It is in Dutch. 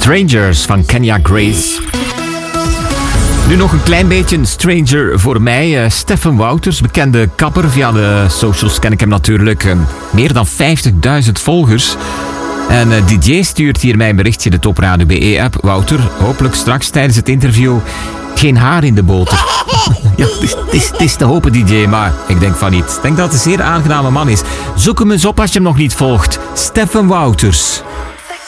Strangers van Kenya Grace. Nu nog een klein beetje een stranger voor mij. Stefan Wouters, bekende kapper. Via de socials ken ik hem natuurlijk. Meer dan 50.000 volgers. En DJ stuurt hier mij een berichtje, de Top Radio BE-app. Wouter, hopelijk straks tijdens het interview geen haar in de boter. Ja, het is te hopen, DJ, maar ik denk van niet. Ik denk dat het een zeer aangename man is. Zoek hem eens op als je hem nog niet volgt. Stefan Wouters.